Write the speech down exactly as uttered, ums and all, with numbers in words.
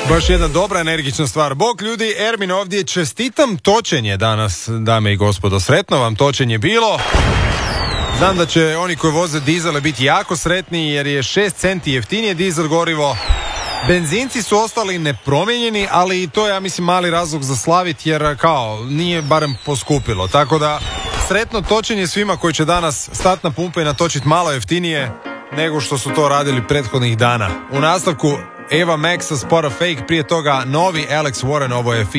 Baš jedna dobra energična stvar. Bog ljudi, Ermin ovdje, čestitam točenje danas, dame i gospodo. Sretno vam točenje bilo. Znam da će oni koji voze dizele biti jako sretni jer je šest centi jeftinije dizel gorivo. Benzinci su ostali nepromijenjeni, ali i to je, ja mislim, mali razlog za slaviti jer kao nije barem poskupilo. Tako da sretno točenje svima koji će danas stati na pumpe i natočiti malo jeftinije nego što su to radili prethodnih dana. U nastavku Eva Max sa spora Fake, prije toga novi Alex Warren, ovo je